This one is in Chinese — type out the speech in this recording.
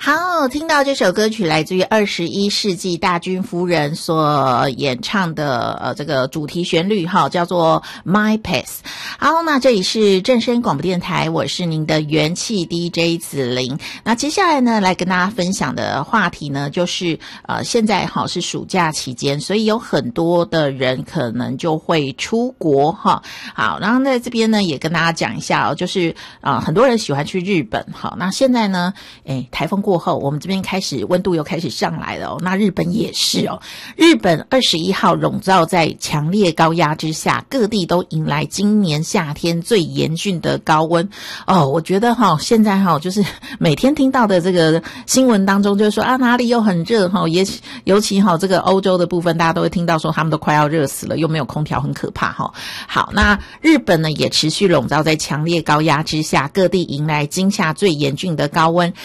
好，听到这首歌曲来自于21世纪大军夫人所演唱的这个主题旋律哈，叫做 My Pace。 好，那这里是正声广播电台，我是您的元气 DJ 子玲。那接下来呢，来跟大家分享的话题呢，就是现在好是暑假期间，所以有很多的人可能就会出国哈。好，然后在这边呢也跟大家讲一下哦，就是很多人喜欢去日本。好，那现在呢台风过后，我们这边开始温度又开始上来了哦。那日本也是哦，日本21号笼罩在强烈高压之下，各地都迎来今年夏天最严峻的高温哦。我觉得现在就是每天听到的这个新闻当中，就是说哪里又很热也尤其这个欧洲的部分，大家都会听到说他们都快要热死了，又没有空调，很可怕好，那日本呢也持续笼罩在强烈高压之下，各地迎来今夏最严峻的高温。